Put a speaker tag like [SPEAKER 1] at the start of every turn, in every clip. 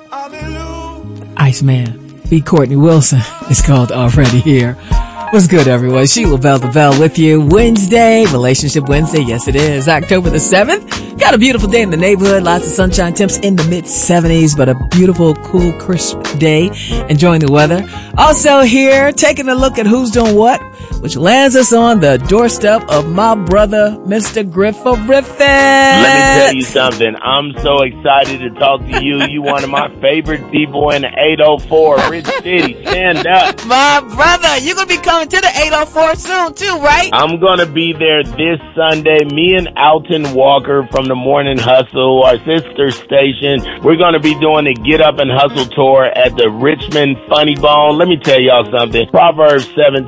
[SPEAKER 1] Iceman, B. Courtney Wilson. It's called Already Here. What's good, everyone? Sheila Bell the Bell with you. Wednesday, Relationship Wednesday. Yes, it is. October the 7th. Got a beautiful day in the neighborhood. Lots of sunshine, temps in the mid-70s, but a beautiful, cool, crisp day. Enjoying the weather. Also here, taking a look at who's doing what, which lands us on the doorstep of my brother, Mr. Grifforific.
[SPEAKER 2] Let me tell you something. I'm so excited to talk to you. You one of my favorite people in the 804, Rich City. Stand up.
[SPEAKER 1] My brother, you're going to be coming to the 804 soon too, right?
[SPEAKER 2] I'm going to be there this Sunday. Me and Alton Walker from the Morning Hustle, our sister station. We're going to be doing the Get Up and Hustle tour at the Richmond Funny Bone. Let me tell y'all something. Proverbs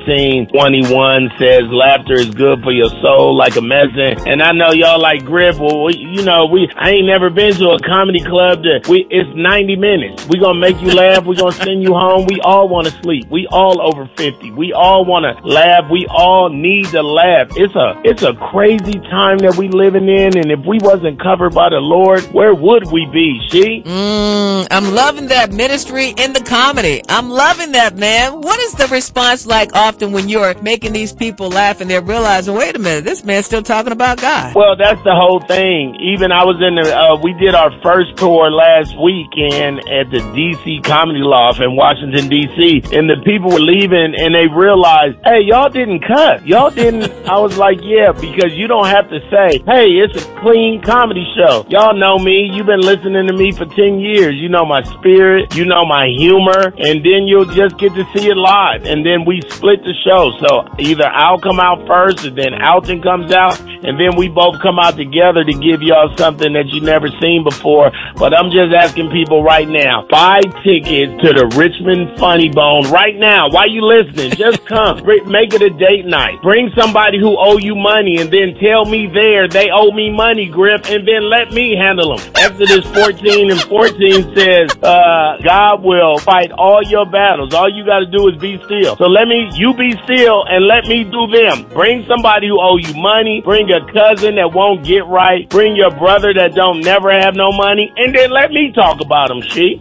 [SPEAKER 2] 17:21 says, laughter is good for your soul like a medicine. And I know y'all like Griff. Well, I ain't never been to a comedy club. It's 90 minutes. We're going to make you laugh. We're going to send you home. We all want to sleep. We all over 50. We all want to laugh. We all need to laugh. It's a crazy time that we living in. And if we wasn't covered by the Lord, where would we be, She?
[SPEAKER 1] I'm loving that ministry in the comedy. I'm loving that, man. What is the response like often when you're making these people laugh and they're realizing, wait a minute, this man's still talking about God?
[SPEAKER 2] Well, that's the whole thing. Even I was we did our first tour last weekend at the DC Comedy Loft in Washington, D.C. And the people were leaving and they realized, hey, y'all didn't cut. Y'all didn't. I was like, yeah, because you don't have to say, hey, it's a clean comedy show. Y'all know me. You've been listening to me for 10 years. You know my spirit. You know my humor. And then you'll just get to see it live. And then we split the show. So either I'll come out first and then Alton comes out. And then we both come out together to give y'all something that you never seen before. But I'm just asking people right now, buy tickets to the Richmond Funny Bone right now. While you listening, just come. Make it a date night. Bring somebody who owe you money and then tell me they owe me money, Griff, and then let me handle them. Exodus 14:14 says, God will fight all your battles. All you got to do is be still. So you be still and let me do them. Bring somebody who owe you money. Bring a cousin that won't get right. Bring your brother that don't never have no money. And then let me talk about them, She.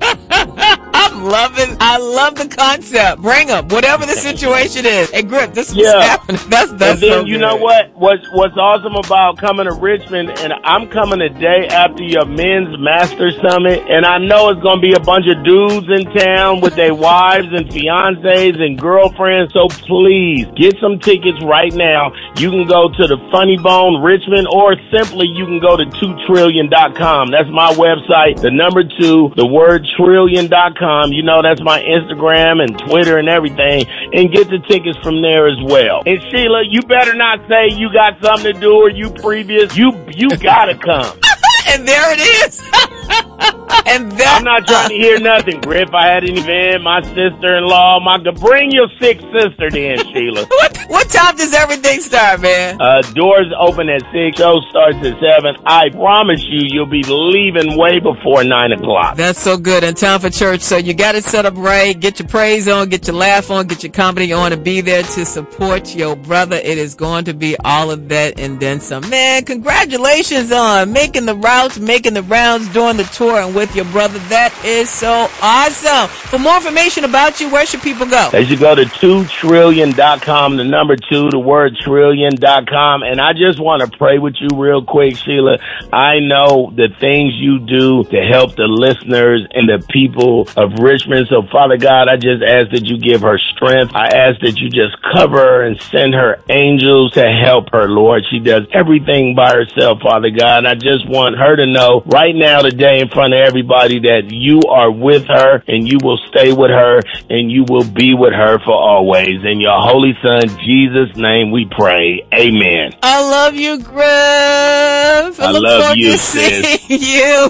[SPEAKER 1] I love the concept. Bring them, whatever the situation is. Hey, Griff, this is happening. That's
[SPEAKER 2] and then
[SPEAKER 1] so
[SPEAKER 2] you
[SPEAKER 1] good.
[SPEAKER 2] know what? What's awesome about coming to Richmond, and I'm coming a day after your men's master summit, and I know it's going to be a bunch of dudes in town with their wives and fiancés and girlfriends, so please get some tickets right now. You can go to the Funny Bone Richmond, or simply you can go to 2trillion.com. That's my website, the number 2, the word trillion.com. You know, that's my Instagram and Twitter and everything, and get the tickets from there as well. And Sheila, you better not say you got something to do or you previous. You gotta come.
[SPEAKER 1] And there it is. And
[SPEAKER 2] I'm not trying to hear nothing, Griff. I had an event, my sister-in-law, bring your sick sister then, Sheila.
[SPEAKER 1] What time does everything start, man?
[SPEAKER 2] Doors open at 6, show starts at 7. I promise you'll be leaving way before 9 o'clock.
[SPEAKER 1] That's so good. And time for church. So you got it set up right. Get your praise on, get your laugh on, get your comedy on, and be there to support your brother. It is going to be all of that and then some. Man, congratulations on making the routes, making the rounds, doing the tour, and with your brother. That is so awesome. For more information about you, where should people go?
[SPEAKER 2] They should go to 2trillion.com, the number 2, the word trillion.com. And I just want to pray with you real quick, Sheila. I know the things you do to help the listeners and the people of Richmond. So, Father God, I just ask that you give her strength. I ask that you just cover her and send her angels to help her, Lord. She does everything by herself, Father God. I just want her to know right now today in front of everybody that you are with her and you will stay with her and you will be with her for always. In your holy son, Jesus' name we pray. Amen.
[SPEAKER 1] I love you, Griff. I
[SPEAKER 2] love you, sis.
[SPEAKER 1] You.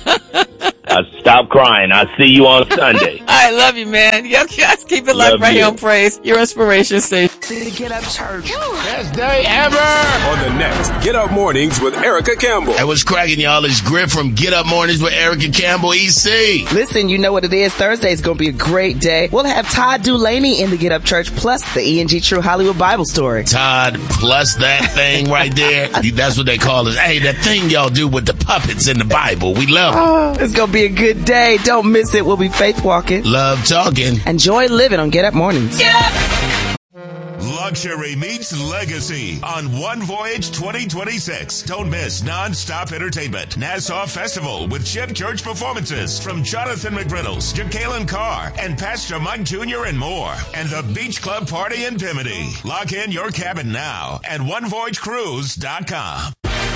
[SPEAKER 2] Stop crying. I'll see you on Sunday.
[SPEAKER 1] I love you, man. You guys keep it live right here on Praise, your inspiration station.
[SPEAKER 3] Get Up Church.
[SPEAKER 2] Best day ever.
[SPEAKER 4] On the next Get Up Mornings with Erica Campbell.
[SPEAKER 5] Hey, what's cracking, y'all? It's Griff from Get Up Mornings with Erica Campbell, EC.
[SPEAKER 3] Listen, you know what it is. Thursday is going to be a great day. We'll have Todd Dulaney in the Get Up Church, plus the E&G True Hollywood Bible Story.
[SPEAKER 5] Todd, plus that thing right there. That's what they call it. Hey, that thing y'all do with the puppets in the Bible. We love it.
[SPEAKER 3] It's going to be a good day. Don't miss it. We'll be faith walking,
[SPEAKER 5] love talking,
[SPEAKER 3] and joy living on Get Up Mornings.
[SPEAKER 6] Get up!
[SPEAKER 5] Luxury meets legacy on One Voyage 2026. Don't miss non-stop entertainment. Nassau Festival with Chip Church performances from Jonathan McReynolds, Jacqueline Carr, and Pastor Mike Jr. and more. And the Beach Club Party in Bimini. Lock in your cabin now at OneVoyageCruise.com.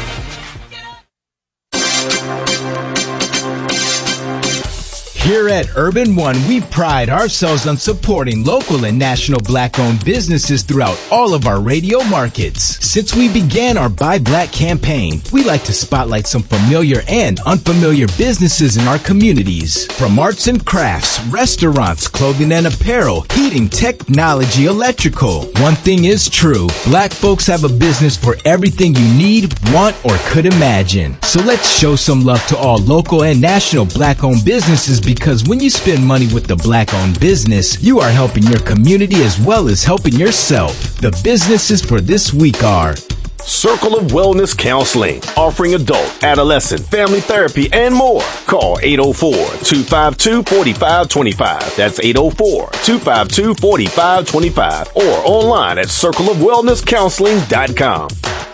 [SPEAKER 7] Here at Urban One, we pride ourselves on supporting local and national Black-owned businesses throughout all of our radio markets. Since we began our Buy Black campaign, we like to spotlight some familiar and unfamiliar businesses in our communities. From arts and crafts, restaurants, clothing and apparel, heating, technology, electrical. One thing is true, Black folks have a business for everything you need, want, or could imagine. So let's show some love to all local and national Black-owned businesses, because when you spend money with the Black-owned business, you are helping your community as well as helping yourself. The businesses for this week are
[SPEAKER 8] Circle of Wellness Counseling, offering adult, adolescent, family therapy, and more. Call 804-252-4525. That's 804-252-4525. Or online at circleofwellnesscounseling.com.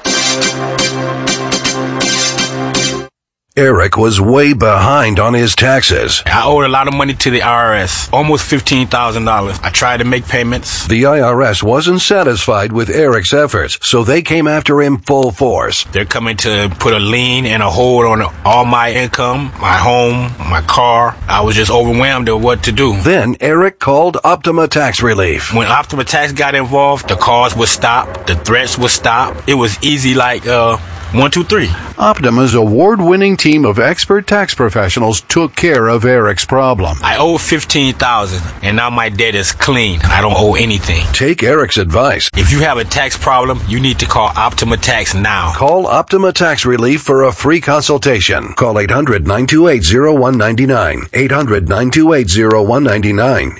[SPEAKER 9] Eric was way behind on his taxes.
[SPEAKER 10] I owed a lot of money to the IRS, almost $15,000. I tried to make payments.
[SPEAKER 9] The IRS wasn't satisfied with Eric's efforts, so they came after him full force.
[SPEAKER 10] They're coming to put a lien and a hold on all my income, my home, my car. I was just overwhelmed at what to do.
[SPEAKER 9] Then Eric called Optima Tax Relief.
[SPEAKER 10] When Optima Tax got involved, the calls would stop, the threats would stop. It was easy like 1, 2, 3.
[SPEAKER 9] Optima's award-winning team of expert tax professionals took care of Eric's problem.
[SPEAKER 10] I owe $15,000, and now my debt is clean. I don't owe anything.
[SPEAKER 9] Take Eric's advice.
[SPEAKER 10] If you have a tax problem, you need to call Optima Tax now.
[SPEAKER 9] Call Optima Tax Relief for a free consultation. Call 800-928-0199. 800-928-0199.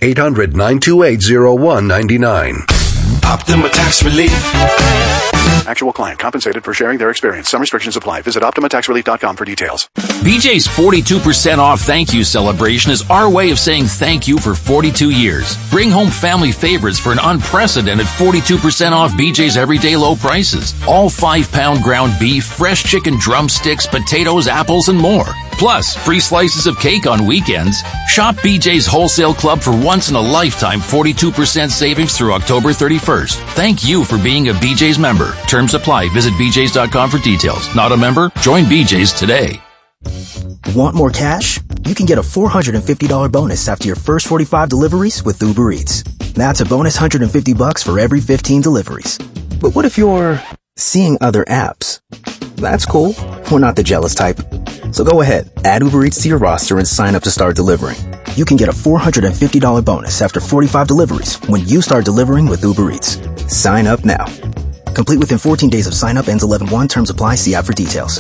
[SPEAKER 9] 800-928-0199.
[SPEAKER 11] Optima Tax Relief. Actual client compensated for sharing their experience. Some restrictions apply. Visit OptimaTaxRelief.com for details.
[SPEAKER 12] BJ's 42% off thank you celebration is our way of saying thank you for 42 years. Bring home family favorites for an unprecedented 42% off BJ's everyday low prices. All 5-pound ground beef, fresh chicken drumsticks, potatoes, apples, and more. Plus, free slices of cake on weekends. Shop BJ's Wholesale Club for once-in-a-lifetime 42% savings through October 31st. Thank you for being a BJ's member. Terms apply. Visit BJ's.com for details. Not a member? Join BJ's today.
[SPEAKER 13] Want more cash? You can get a $450 bonus after your first 45 deliveries with Uber Eats. That's a bonus $150 for every 15 deliveries. But what if you're seeing other apps? That's cool. We're not the jealous type. So go ahead, add Uber Eats to your roster and sign up to start delivering. You can get a $450 bonus after 45 deliveries when you start delivering with Uber Eats. Sign up now. Complete within 14 days of sign up. Ends 11/1. Terms apply. See app for details.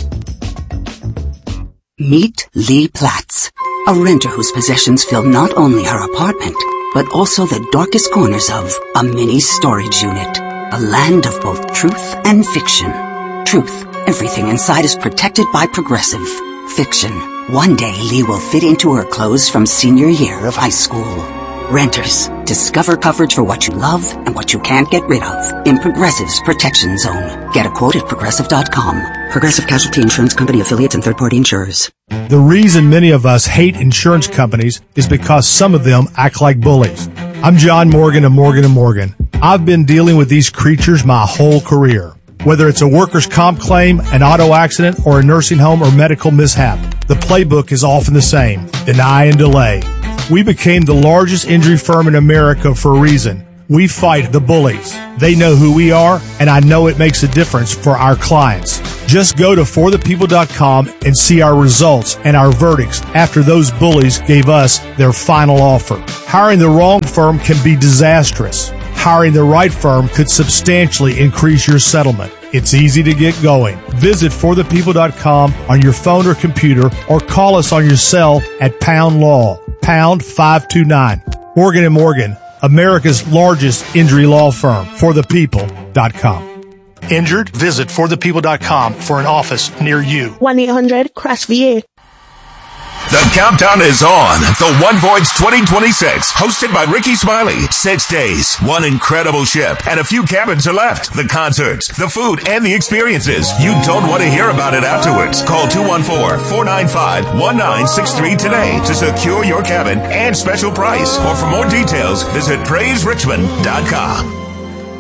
[SPEAKER 14] Meet Lee Platts, a renter whose possessions fill not only her apartment, but also the darkest corners of a mini storage unit. A land of both truth and fiction. Truth. Everything inside is protected by Progressive. Fiction. One day Lee will fit into her clothes from senior year of high school. Renters. Discover coverage for what you love and what you can't get rid of in Progressive's Protection Zone. Get a quote at Progressive.com. Progressive Casualty Insurance Company, affiliates, and third-party insurers.
[SPEAKER 15] The reason many of us hate insurance companies is because some of them act like bullies. I'm John Morgan of Morgan & Morgan. I've been dealing with these creatures my whole career. Whether it's a workers' comp claim, an auto accident, or a nursing home or medical mishap, the playbook is often the same: deny and delay. We became the largest injury firm in America for a reason. We fight the bullies. They know who we are, and I know it makes a difference for our clients. Just go to forthepeople.com and see our results and our verdicts after those bullies gave us their final offer. Hiring the wrong firm can be disastrous. Hiring the right firm could substantially increase your settlement. It's easy to get going. Visit forthepeople.com on your phone or computer, or call us on your cell at Pound Law, pound 529. Morgan & Morgan, America's largest injury law firm. forthepeople.com. Injured? Visit forthepeople.com for an office near you.
[SPEAKER 16] 1-800-CRASH-VA.
[SPEAKER 5] The countdown is on. The One Voyage 2026, hosted by Ricky Smiley. 6 days, one incredible ship, and a few cabins are left. The concerts, the food, and the experiences. You don't want to hear about it afterwards. Call 214-495-1963 today to secure your cabin and special price. Or for more details, visit PraiseRichmond.com.